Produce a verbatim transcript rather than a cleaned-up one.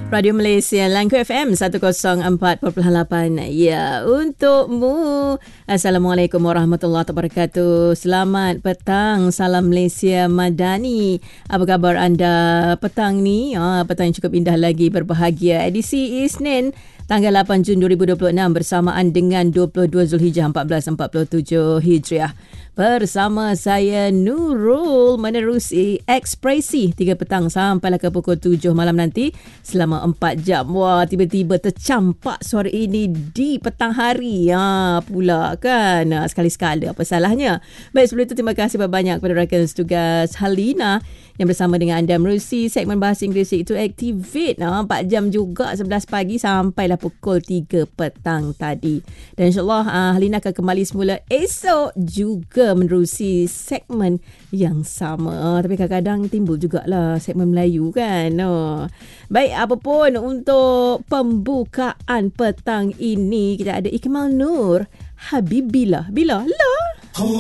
Radio Malaysia Langku F M seratus empat perpuluhan lapan. Ya, untukmu. Assalamualaikum warahmatullahi wabarakatuh. Selamat petang. Salam Malaysia Madani. Apa khabar anda petang ni? Ah, petang yang cukup indah lagi, berbahagia. Edisi Isnin tanggal lapan Jun dua ribu dua puluh enam bersamaan dengan dua puluh dua Zulhijjah empat belas empat puluh tujuh Hijriah. Bersama saya Nurul menerusi Ekspresi tiga petang sampailah ke pukul tujuh malam nanti selama empat jam. Wah, tiba-tiba tercampak suara ini di petang hari ha, pula kan. Sekali-sekala, apa salahnya? Baik, sebelum itu terima kasih banyak kepada rakan setugas Halina yang bersama dengan anda menerusi segmen bahasa Inggeris itu Activate ha, empat jam juga, sebelas pagi sampailah pukul tiga petang tadi. Dan insyaAllah uh, Halina akan kembali semula esok juga menerusi segmen yang sama. Uh, tapi kadang-kadang timbul jugalah segmen Melayu kan. Uh. Baik, apapun untuk pembukaan petang ini kita ada Ikmal Nur Habibillah. Bila? Lah.